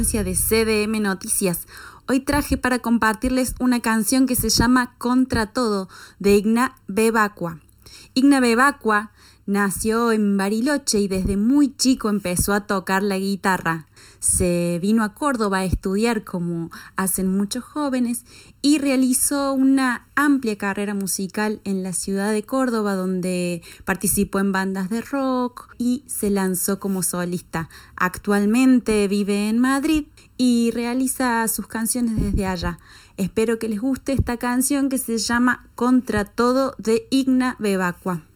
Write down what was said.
audiencia de CDM Noticias. Hoy traje para compartirles una canción que se llama Contra Todo, de Igna Bebacua. Igna Bebacua nació en Bariloche y desde muy chico empezó a tocar la guitarra. Se vino a Córdoba a estudiar como hacen muchos jóvenes y realizó una amplia carrera musical en la ciudad de Córdoba, donde participó en bandas de rock y se lanzó como solista. Actualmente vive en Madrid y realiza sus canciones desde allá. Espero que les guste esta canción que se llama Contra Todo, de Igna Bebacua.